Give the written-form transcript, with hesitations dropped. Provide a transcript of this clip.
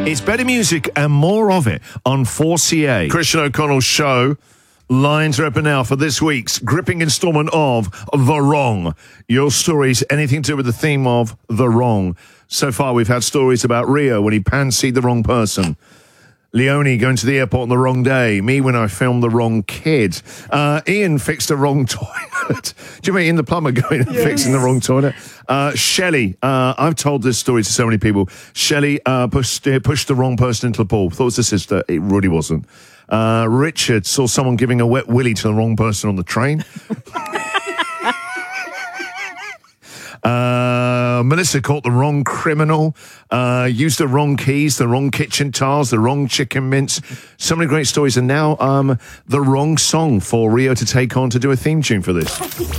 It's better music and more of it on 4CA. Christian O'Connell's show. Lines are open now for this week's gripping installment of The Wrong. Your stories, anything to do with the theme of The Wrong. So far, we've had stories about Rio when he pansied the wrong person. Leonie going to the airport on the wrong day. Me when I filmed the wrong kid. Ian fixed the wrong toilet. Do you mean Ian the plumber going and fixing the wrong toilet? Shelley, I've told this story to so many people. Shelley pushed the wrong person into the pool. Thought it was a sister. It really wasn't. Richard saw someone giving a wet willy to the wrong person on the train. Melissa caught the wrong criminal, used the wrong keys, the wrong kitchen tiles, the wrong chicken mince. So many great stories. And now the wrong song for Rio to take on to do a theme tune for this.